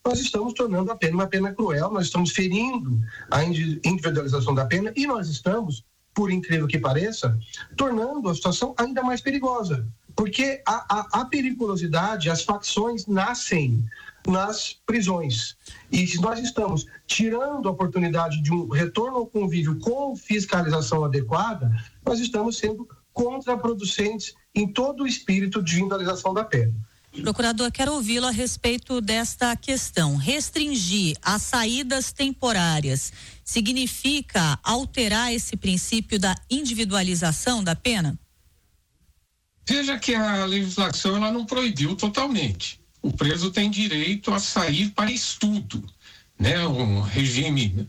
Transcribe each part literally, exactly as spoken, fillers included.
nós estamos tornando a pena uma pena cruel, nós estamos ferindo a individualização da pena e nós estamos, por incrível que pareça, tornando a situação ainda mais perigosa. Porque a, a, a periculosidade, as facções nascem nas prisões. E se nós estamos tirando a oportunidade de um retorno ao convívio com fiscalização adequada, nós estamos sendo contraproducentes em todo o espírito de individualização da pena. Procurador, quero ouvi-lo a respeito desta questão. Restringir as saídas temporárias significa alterar esse princípio da individualização da pena? Veja que a legislação ela não proibiu totalmente. O preso tem direito a sair para estudo, né? O regime,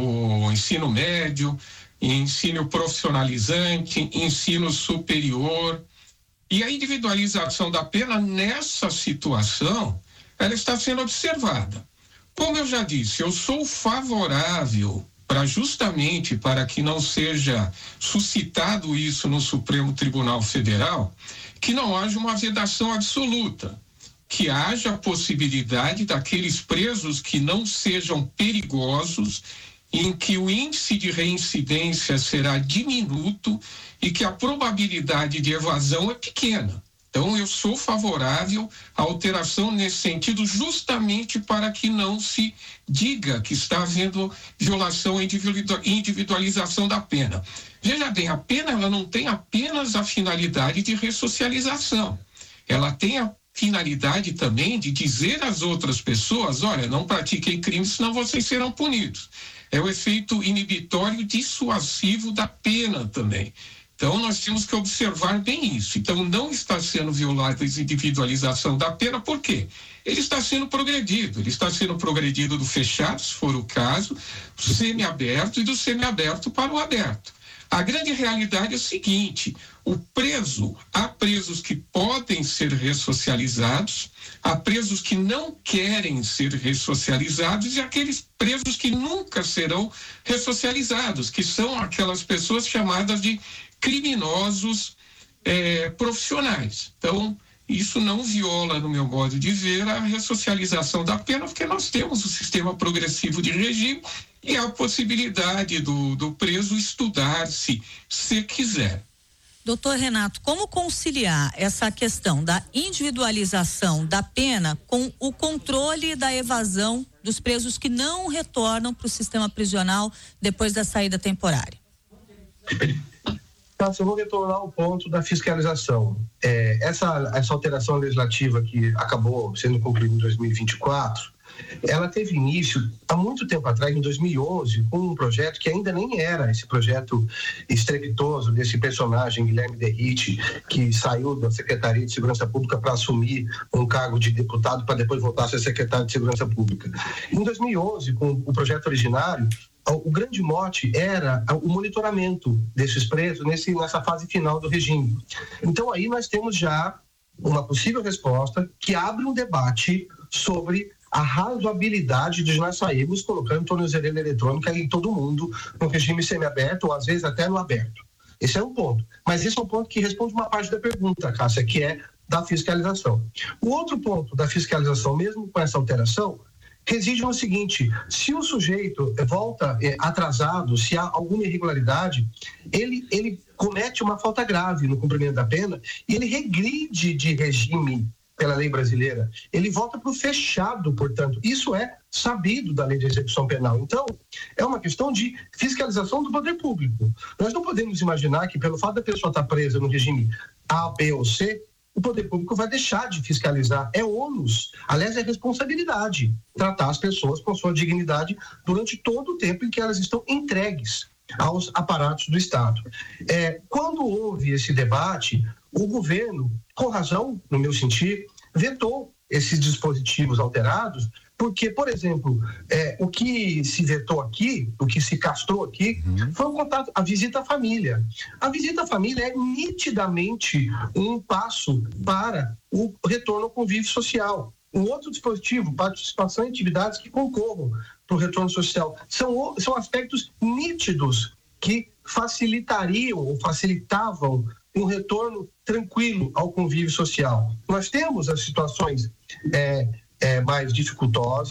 o ensino médio, ensino profissionalizante, ensino superior. E a individualização da pena nessa situação, ela está sendo observada. Como eu já disse, eu sou favorável para justamente para que não seja suscitado isso no Supremo Tribunal Federal, que não haja uma vedação absoluta, que haja a possibilidade daqueles presos que não sejam perigosos, em que o índice de reincidência será diminuto e que a probabilidade de evasão é pequena. Então, eu sou favorável à alteração nesse sentido, justamente para que não se diga que está havendo violação e individualização da pena. Veja bem, a pena ela não tem apenas a finalidade de ressocialização. Ela tem a finalidade também de dizer às outras pessoas, olha, não pratiquem crimes, senão vocês serão punidos. É o efeito inibitório dissuasivo da pena também. Então, nós temos que observar bem isso. Então, não está sendo violada a individualização da pena, por quê? Ele está sendo progredido. Ele está sendo progredido do fechado, se for o caso, do semiaberto e do semiaberto para o aberto. A grande realidade é o seguinte, o preso, há presos que podem ser ressocializados, há presos que não querem ser ressocializados e aqueles presos que nunca serão ressocializados, que são aquelas pessoas chamadas de criminosos eh, profissionais. Então, isso não viola, no meu modo de ver, a ressocialização da pena, porque nós temos o sistema progressivo de regime e a possibilidade do, do preso estudar-se, se quiser. Doutor Renato, como conciliar essa questão da individualização da pena com o controle da evasão dos presos que não retornam para o sistema prisional depois da saída temporária? Tá, eu vou retornar ao ponto da fiscalização. É, essa, essa alteração legislativa que acabou sendo concluída em dois mil e vinte e quatro, ela teve início há muito tempo atrás, em dois mil e onze, com um projeto que ainda nem era esse projeto estrepitoso desse personagem, Guilherme Derrite, que saiu da Secretaria de Segurança Pública para assumir um cargo de deputado para depois voltar a ser secretário de Segurança Pública. Em dois mil e onze, com o projeto originário, o grande mote era o monitoramento desses presos nesse, nessa fase final do regime. Então aí nós temos já uma possível resposta que abre um debate sobre a razoabilidade de nós sairmos colocando tornozeleira eletrônica em todo mundo no regime semiaberto ou às vezes até no aberto. Esse é um ponto. Mas esse é um ponto que responde uma parte da pergunta, Cássia, que é da fiscalização. O outro ponto da fiscalização, mesmo com essa alteração, reside no seguinte: se o sujeito volta eh, atrasado, se há alguma irregularidade, ele, ele comete uma falta grave no cumprimento da pena e ele regride de regime pela lei brasileira. Ele volta para o fechado, portanto. Isso é sabido da lei de execução penal. Então, é uma questão de fiscalização do poder público. Nós não podemos imaginar que, pelo fato da pessoa estar presa no regime A, B ou C, o poder público vai deixar de fiscalizar. É ônus, aliás, é responsabilidade tratar as pessoas com sua dignidade durante todo o tempo em que elas estão entregues aos aparatos do Estado. É, quando houve esse debate, o governo, com razão, no meu sentir, vetou esses dispositivos alterados, porque, por exemplo, é, o que se vetou aqui, o que se castrou aqui, uhum. foi o contato, a visita à família. A visita à família é nitidamente um passo para o retorno ao convívio social. Um outro dispositivo, participação em atividades que concorram para o retorno social. São, são aspectos nítidos que facilitariam ou facilitavam um retorno tranquilo ao convívio social. Nós temos as situações é, é, mais dificultosas,